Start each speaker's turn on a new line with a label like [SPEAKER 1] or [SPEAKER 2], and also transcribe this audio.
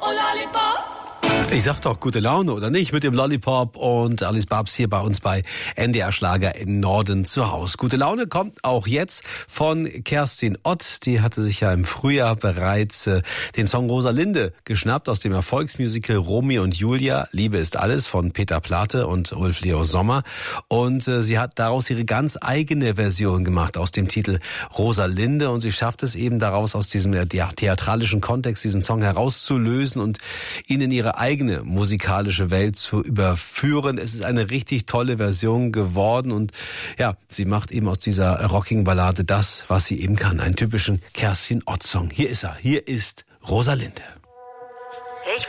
[SPEAKER 1] oh Lollipop.
[SPEAKER 2] Ich sag doch, gute Laune, oder nicht? Mit dem Lollipop und Alice Babs hier bei uns bei NDR Schlager im Norden zu Hause. Gute Laune kommt auch jetzt von Kerstin Ott. Die hatte sich ja im Frühjahr bereits den Song Rosalinde geschnappt aus dem Erfolgsmusical Romeo und Julia. Liebe ist alles von Peter Plate und Ulf Leo Sommer. Und sie hat daraus ihre ganz eigene Version gemacht aus dem Titel Rosalinde. Und sie schafft es eben daraus aus diesem theatralischen Kontext, diesen Song herauszulösen und ihn in ihre eigene musikalische Welt zu überführen. Es ist eine richtig tolle Version geworden und ja, sie macht eben aus dieser Rocking-Ballade das, was sie eben kann. Einen typischen Kerstin Ott-Song. Hier ist er. Hier ist Rosalinde.